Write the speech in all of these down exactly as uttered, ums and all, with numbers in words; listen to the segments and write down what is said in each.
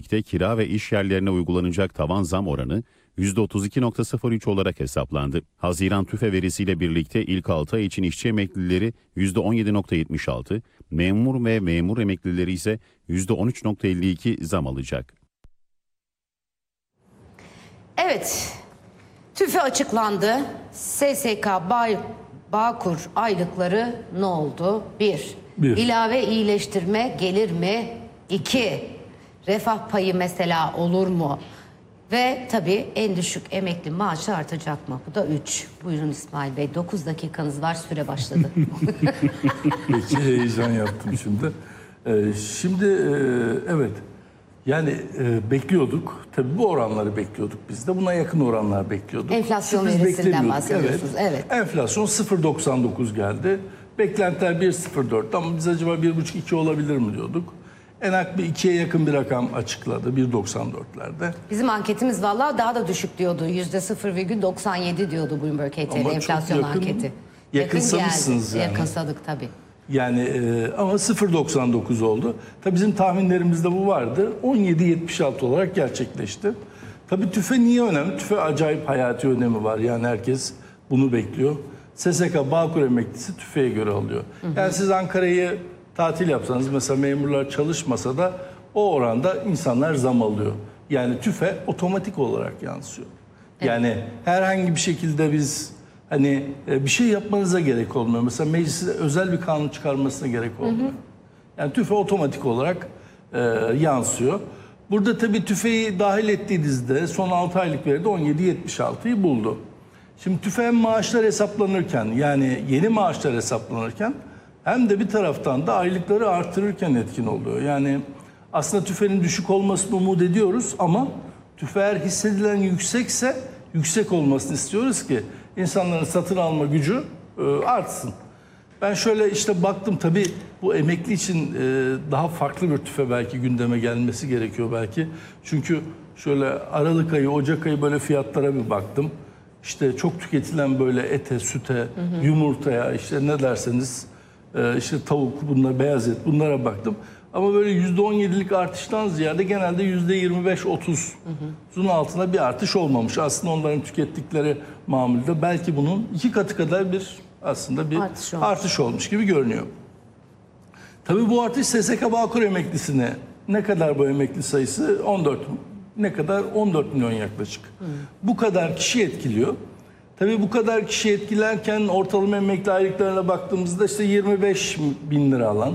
birlikte kira ve iş yerlerine uygulanacak tavan zam oranı yüzde otuz iki virgül sıfır üç olarak hesaplandı. Haziran TÜFE verisiyle birlikte ilk altı ay için işçi emeklileri yüzde on yedi virgül yetmiş altı, memur ve memur emeklileri ise yüzde on üç virgül elli iki zam alacak. Evet, TÜFE açıklandı. S S K, Bağ, Bağkur aylıkları ne oldu? Bir, Bir. ilave iyileştirme gelir mi? İki, refah payı mesela olur mu? Ve tabii en düşük emekli maaşı artacak mı? Bu da üç. Buyurun İsmail Bey, dokuz dakikanız var, süre başladı. Peki, heyecan yaptım şimdi. Ee, şimdi e, evet, yani e, bekliyorduk. Tabii bu oranları bekliyorduk biz de. Buna yakın oranlar bekliyorduk. Enflasyon Sürpriz verisinden beklemiyorduk. bahsediyorsunuz. Evet. Enflasyon sıfır virgül doksan dokuz geldi. Beklentiler bir virgül sıfır dört ama biz acaba bir buçuk iki olabilir mi diyorduk. ENAK bir ikiye yakın bir rakam açıkladı. bir virgül doksan dörtlerde. Bizim anketimiz vallahi daha da düşük diyordu. yüzde sıfır virgül doksan yedi diyordu Bloomberg H T L enflasyon yakın, anketi. yakınsamışsınız Yakın yani. Yakınsadık tabii. Yani e, ama sıfır virgül doksan dokuz oldu. Tabii bizim tahminlerimizde bu vardı. on yedi virgül yetmiş altı olarak gerçekleşti. Tabii TÜFE niye önemli? TÜFE acayip hayati önemi var. Yani herkes bunu bekliyor. S S K Bağkur emeklisi TÜFE'ye göre alıyor. Hı hı. Yani siz Ankara'yı tatil yapsanız, mesela memurlar çalışmasa da o oranda insanlar zam alıyor. Yani TÜFE otomatik olarak yansıyor. Evet. Yani herhangi bir şekilde biz hani bir şey yapmanıza gerek olmuyor. Mesela mecliste özel bir kanun çıkarmasına gerek olmuyor. Hı hı. Yani TÜFE otomatik olarak e, yansıyor. Burada tabii TÜFE'yi dahil ettiğinizde son altı aylık veride on yedi virgül yetmiş altıyı buldu. Şimdi TÜFE hem maaşlar hesaplanırken, yani yeni maaşlar hesaplanırken hem de bir taraftan da aylıkları artırırken etkin oluyor. Yani aslında TÜFE'nin düşük olmasını umut ediyoruz ama TÜFE eğer hissedilen yüksekse yüksek olmasını istiyoruz ki insanların satın alma gücü e, artsın. Ben şöyle işte baktım, tabii bu emekli için e, daha farklı bir TÜFE belki gündeme gelmesi gerekiyor belki. Çünkü şöyle Aralık ayı, Ocak ayı böyle fiyatlara bir baktım. İşte çok tüketilen böyle ete, süte, hı hı. yumurtaya, işte ne derseniz, e, işte tavuk, bunlar, beyaz et, bunlara baktım. Ama böyle yüzde on yedilik artıştan ziyade genelde yüzde yirmi beş otuzun altında bir artış olmamış. Aslında onların tükettikleri mamulde belki bunun iki katı kadar bir aslında bir artış olmuş, artış olmuş gibi görünüyor. Tabii bu artış S S K Bağkur emeklisine ne kadar, bu emekli sayısı on dört, ne kadar on dört milyon yaklaşık. Hmm. Bu kadar kişi etkiliyor. Tabii bu kadar kişi etkilerken ortalama emekli aylıklarına baktığımızda işte yirmi beş bin lira alan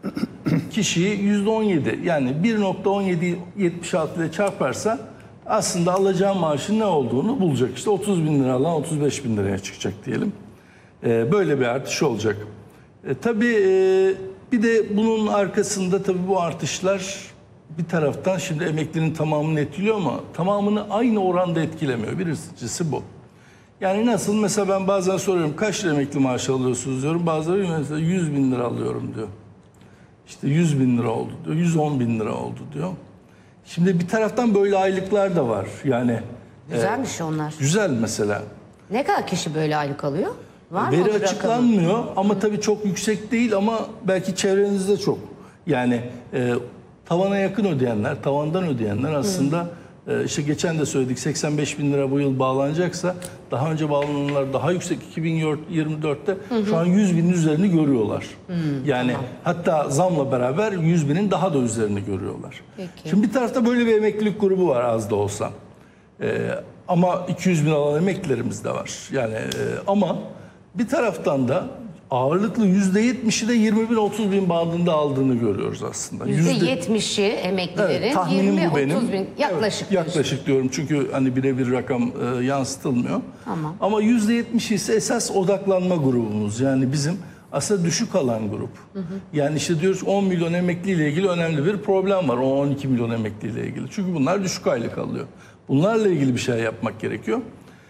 kişiyi yüzde on yedi, yani bir virgül on yedi yetmiş altı ile çarparsa aslında alacağı maaşın ne olduğunu bulacak. İşte otuz bin lira alan otuz beş bin liraya çıkacak diyelim. Ee, böyle bir artış olacak. Ee, tabii e, bir de bunun arkasında tabii bu artışlar bir taraftan şimdi emeklinin tamamını etkiliyor ama tamamını aynı oranda etkilemiyor. Birincisi bu. Yani nasıl? Mesela ben bazen soruyorum, kaç lira emekli maaşı alıyorsunuz diyorum. Bazıları mesela yüz bin lira alıyorum diyor. İşte yüz bin lira oldu diyor. yüz on bin lira oldu diyor. Şimdi bir taraftan böyle aylıklar da var. Yani güzelmiş e, onlar. Güzel mesela. Ne kadar kişi böyle aylık alıyor? Var Veri mı açıklanmıyor rakamı? ama Hı. tabii çok yüksek değil, ama belki çevrenizde çok. Yani e, tavana yakın ödeyenler, tavandan ödeyenler aslında e, işte geçen de söyledik, seksen beş bin lira bu yıl bağlanacaksa daha önce bağlananlar daha yüksek, iki bin yirmi dörtte hı hı. şu an yüz binin üzerini görüyorlar. Hı, yani tamam. Hatta zamla beraber yüz binin daha da üzerini görüyorlar. Peki. Şimdi bir tarafta böyle bir emeklilik grubu var, az da olsa. E, ama iki yüz bin alan emeklilerimiz de var. Yani e, ama bir taraftan da ağırlıklı yüzde yetmişi de yirmi bin otuz bin bandında aldığını görüyoruz aslında. Yüzde yetmişi emeklilerin evet, tahminim bu benim. otuz bin yaklaşık. Evet, yaklaşık diyorum çünkü hani birebir rakam e, yansıtılmıyor. Tamam. Ama yüzde yetmişi ise esas odaklanma grubumuz. Yani bizim aslında düşük alan grup. Hı hı. Yani işte diyoruz on milyon emekliyle ilgili önemli bir problem var. on on iki milyon emekliyle ilgili. Çünkü bunlar düşük aylık alıyor. Bunlarla ilgili bir şey yapmak gerekiyor.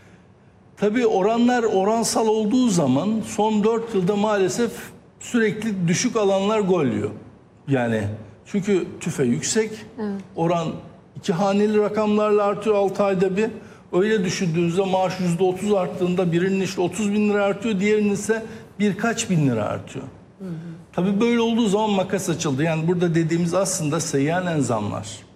Tabii oranlar oransal olduğu zaman son dört yılda maalesef sürekli düşük alanlar gol yiyor. Yani çünkü TÜFE yüksek, evet. Oran iki haneli rakamlarla artıyor altı ayda bir. Öyle düşündüğünüzde maaş yüzde otuz arttığında birinin işte otuz bin lira artıyor, diğerinin ise birkaç bin lira artıyor. Hı hı. Tabii böyle olduğu zaman makas açıldı. Yani burada dediğimiz aslında seyyanen zamlar.